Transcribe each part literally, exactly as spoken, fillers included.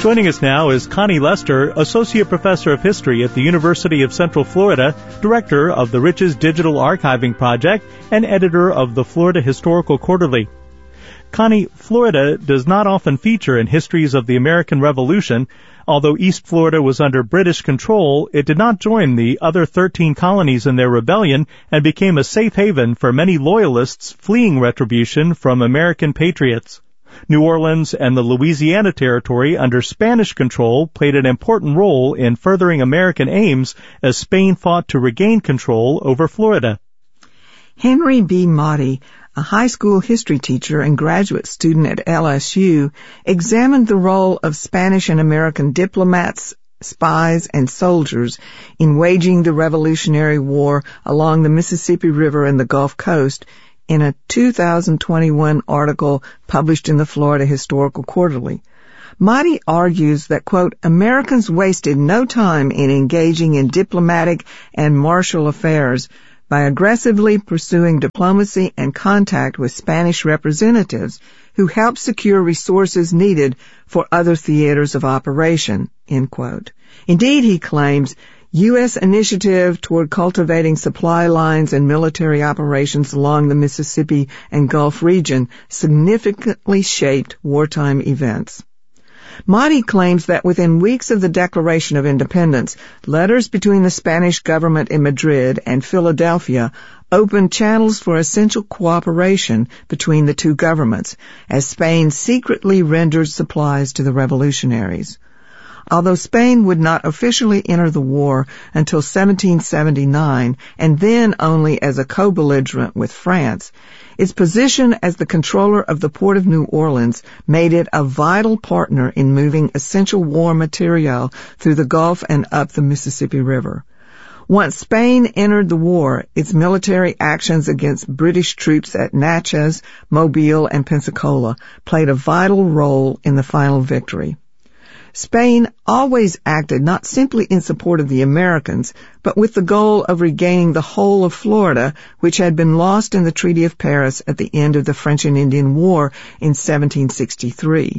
Joining us now is Connie Lester, Associate Professor of History at the University of Central Florida, Director of the Riches Digital Archiving Project, and Editor of the Florida Historical Quarterly. Connie, Florida does not often feature in histories of the American Revolution. Although East Florida was under British control, it did not join the other thirteen colonies in their rebellion and became a safe haven for many loyalists fleeing retribution from American patriots. New Orleans and the Louisiana Territory under Spanish control played an important role in furthering American aims as Spain fought to regain control over Florida. Henry B. Motti, a high school history teacher and graduate student at L S U, examined the role of Spanish and American diplomats, spies, and soldiers in waging the Revolutionary War along the Mississippi River and the Gulf Coast in a two thousand twenty-one article published in the Florida Historical Quarterly. Motti argues that, quote, Americans wasted no time in engaging in diplomatic and martial affairs by aggressively pursuing diplomacy and contact with Spanish representatives who helped secure resources needed for other theaters of operation, end quote. Indeed, he claims, U S initiative toward cultivating supply lines and military operations along the Mississippi and Gulf region significantly shaped wartime events. Motti claims that within weeks of the Declaration of Independence, letters between the Spanish government in Madrid and Philadelphia opened channels for essential cooperation between the two governments, as Spain secretly rendered supplies to the revolutionaries. Although Spain would not officially enter the war until seventeen seventy-nine, and then only as a co-belligerent with France, its position as the controller of the Port of New Orleans made it a vital partner in moving essential war material through the Gulf and up the Mississippi River. Once Spain entered the war, its military actions against British troops at Natchez, Mobile, and Pensacola played a vital role in the final victory. Spain always acted not simply in support of the Americans, but with the goal of regaining the whole of Florida, which had been lost in the Treaty of Paris at the end of the French and Indian War in seventeen sixty-three.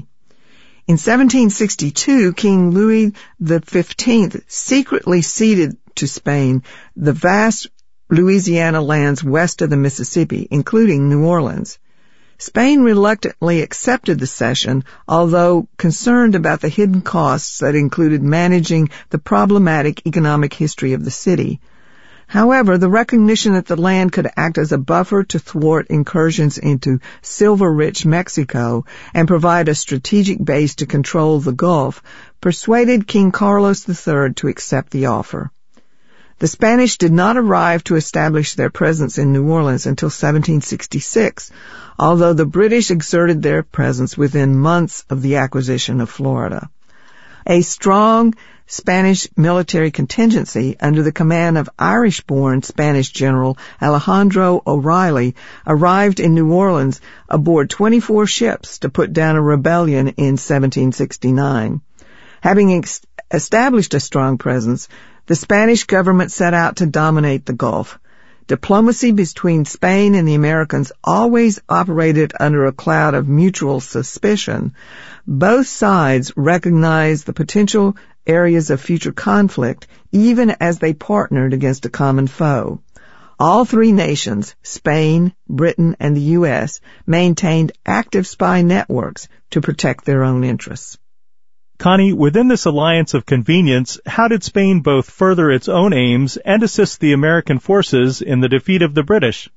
In seventeen sixty-two, King Louis the Fifteenth secretly ceded to Spain the vast Louisiana lands west of the Mississippi, including New Orleans. Spain reluctantly accepted the cession, although concerned about the hidden costs that included managing the problematic economic history of the city. However, the recognition that the land could act as a buffer to thwart incursions into silver-rich Mexico and provide a strategic base to control the Gulf persuaded King Carlos the Third to accept the offer. The Spanish did not arrive to establish their presence in New Orleans until seventeen sixty-six, although the British exerted their presence within months of the acquisition of Florida. A strong Spanish military contingency under the command of Irish-born Spanish General Alejandro O'Reilly arrived in New Orleans aboard twenty-four ships to put down a rebellion in seventeen sixty-nine. Having ex- established a strong presence, the Spanish government set out to dominate the Gulf. Diplomacy between Spain and the Americans always operated under a cloud of mutual suspicion. Both sides recognized the potential areas of future conflict, even as they partnered against a common foe. All three nations, Spain, Britain, and the U S, maintained active spy networks to protect their own interests. Connie, within this alliance of convenience, how did Spain both further its own aims and assist the American forces in the defeat of the British?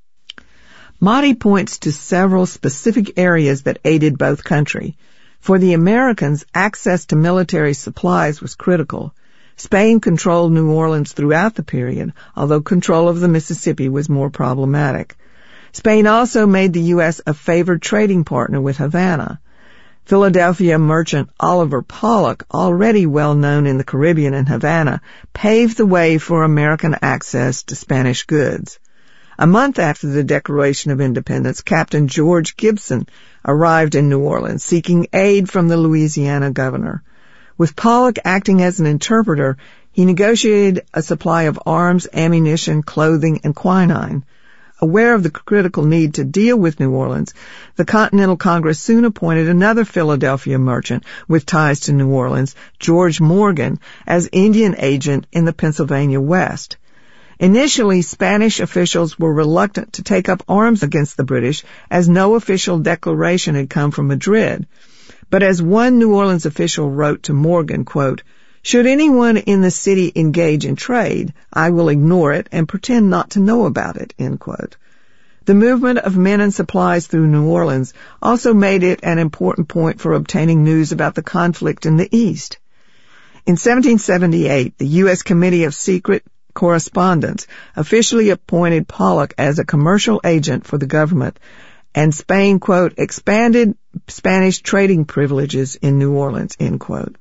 Motti points to several specific areas that aided both countries. For the Americans, access to military supplies was critical. Spain controlled New Orleans throughout the period, although control of the Mississippi was more problematic. Spain also made the U S a favored trading partner with Havana. Philadelphia merchant Oliver Pollock, already well known in the Caribbean and Havana, paved the way for American access to Spanish goods. A month after the Declaration of Independence, Captain George Gibson arrived in New Orleans seeking aid from the Louisiana governor. With Pollock acting as an interpreter, he negotiated a supply of arms, ammunition, clothing, and quinine. Aware of the critical need to deal with New Orleans, the Continental Congress soon appointed another Philadelphia merchant with ties to New Orleans, George Morgan, as Indian agent in the Pennsylvania West. Initially, Spanish officials were reluctant to take up arms against the British, as no official declaration had come from Madrid. But as one New Orleans official wrote to Morgan, quote, "Should anyone in the city engage in trade, I will ignore it and pretend not to know about it," end quote. The movement of men and supplies through New Orleans also made it an important point for obtaining news about the conflict in the East. In seventeen seventy-eight, the U S Committee of Secret Correspondence officially appointed Pollock as a commercial agent for the government, and Spain, quote, expanded Spanish trading privileges in New Orleans, end quote.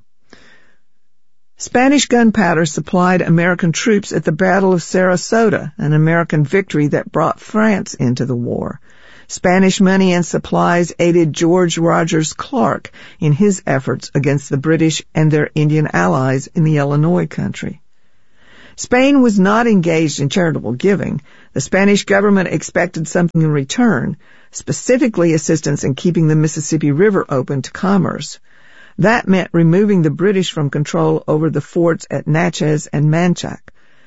Spanish gunpowder supplied American troops at the Battle of Sarasota, an American victory that brought France into the war. Spanish money and supplies aided George Rogers Clark in his efforts against the British and their Indian allies in the Illinois country. Spain was not engaged in charitable giving. The Spanish government expected something in return, specifically assistance in keeping the Mississippi River open to commerce. That meant removing the British from control over the forts at Natchez and Manchac.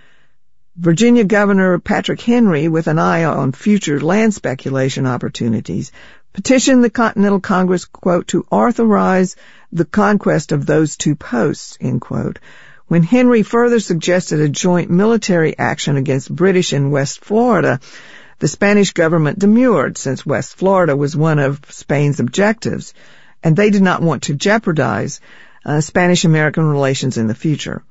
Virginia Governor Patrick Henry, with an eye on future land speculation opportunities, petitioned the Continental Congress, quote, to authorize the conquest of those two posts, end quote. When Henry further suggested a joint military action against British in West Florida, the Spanish government demurred, since West Florida was one of Spain's objectives, and they did not want to jeopardize uh, Spanish-American relations in the future.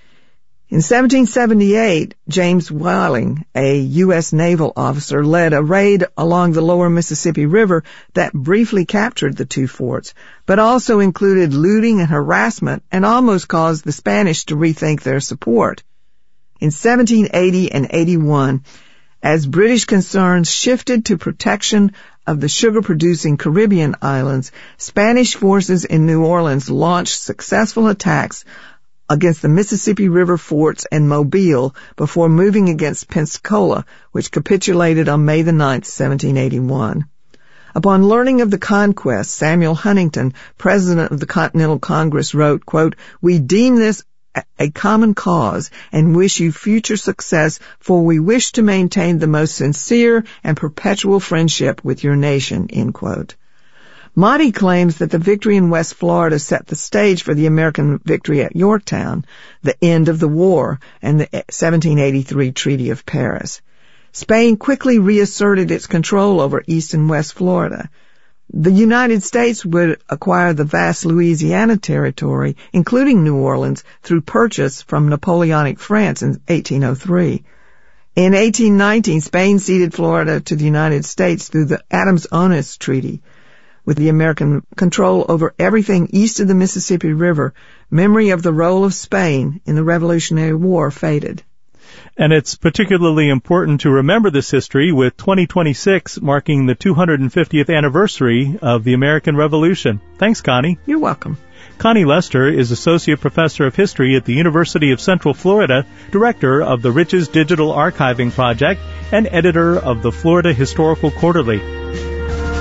In seventeen seventy-eight, James Whiling, a U S naval officer, led a raid along the lower Mississippi River that briefly captured the two forts, but also included looting and harassment and almost caused the Spanish to rethink their support. In seventeen eighty and eighty-one, as British concerns shifted to protection of the sugar-producing Caribbean islands, Spanish forces in New Orleans launched successful attacks against the Mississippi River forts and Mobile before moving against Pensacola, which capitulated on May the ninth, seventeen eighty-one. Upon learning of the conquest, Samuel Huntington, president of the Continental Congress, wrote, quote, "We deem this a common cause and wish you future success, for we wish to maintain the most sincere and perpetual friendship with your nation," end quote. Motti claims that the victory in West Florida set the stage for the American victory at Yorktown, the end of the war, and the seventeen eighty-three Treaty of Paris. Spain quickly reasserted its control over East and West Florida. The United States would acquire the vast Louisiana territory, including New Orleans, through purchase from Napoleonic France in eighteen oh three. In eighteen nineteen, Spain ceded Florida to the United States through the Adams-Onis Treaty. With the American control over everything east of the Mississippi River, memory of the role of Spain in the Revolutionary War faded. And it's particularly important to remember this history, with twenty twenty-six marking the two hundred fiftieth anniversary of the American Revolution. Thanks, Connie. You're welcome. Connie Lester is Associate Professor of History at the University of Central Florida, Director of the Riches Digital Archiving Project, and Editor of the Florida Historical Quarterly.